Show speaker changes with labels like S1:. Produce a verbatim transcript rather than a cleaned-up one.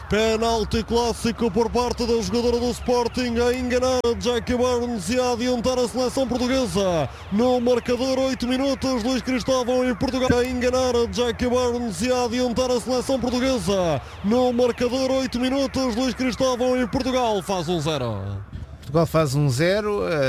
S1: Penalti clássico por parte da jogadora do Sporting a enganar Jackie Burns e a adiantar a seleção portuguesa. No marcador, oito minutos, Luís Cristóvão em Portugal a enganar Jackie Burns e a adiantar a seleção portuguesa. No marcador, oito minutos, Luís Cristóvão em Portugal faz um zero.
S2: Portugal faz um zero.